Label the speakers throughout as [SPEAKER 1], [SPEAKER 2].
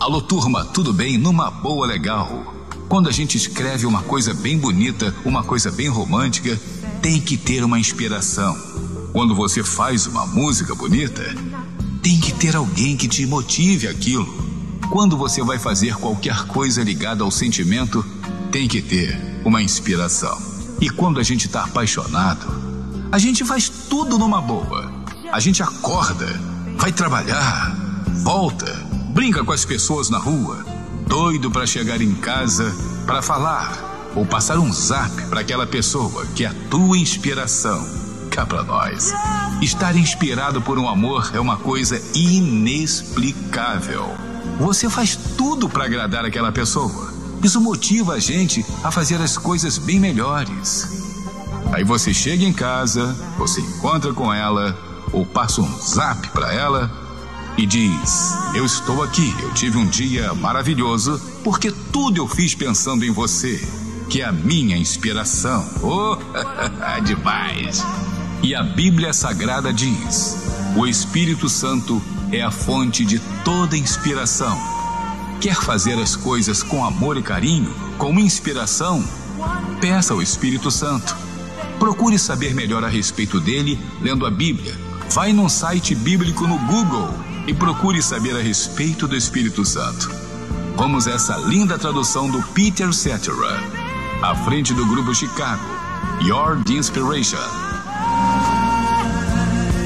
[SPEAKER 1] Alô turma, tudo bem? Numa boa, legal. Quando a gente escreve uma coisa bem bonita, uma coisa bem romântica, tem que ter uma inspiração. Quando você faz uma música bonita, tem que ter alguém que te motive aquilo. Quando você vai fazer qualquer coisa ligada ao sentimento, tem que ter uma inspiração. E quando a gente está apaixonado, a gente faz tudo numa boa. A gente acorda, vai trabalhar, volta, brinca com as pessoas na rua, doido para chegar em casa para falar ou passar um zap para aquela pessoa que é a tua inspiração. Cá pra nós. Estar inspirado por um amor é uma coisa inexplicável. Você faz tudo para agradar aquela pessoa. Isso motiva a gente a fazer as coisas bem melhores. Aí você chega em casa, você encontra com ela ou passa um zap para ela e diz: eu estou aqui, eu tive um dia maravilhoso porque tudo eu fiz pensando em você, que é a minha inspiração. Oh, demais! E a Bíblia Sagrada diz: o Espírito Santo é a fonte de toda inspiração. Quer fazer as coisas com amor e carinho, com inspiração? Peça ao Espírito Santo. Procure saber melhor a respeito dele lendo a Bíblia. Vai num site bíblico no Google e procure saber a respeito do Espírito Santo. Vamos a essa linda tradução do Peter Cetera, à frente do grupo Chicago, Your Inspiration.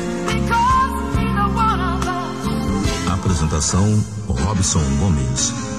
[SPEAKER 2] Apresentação: Robson Gomes.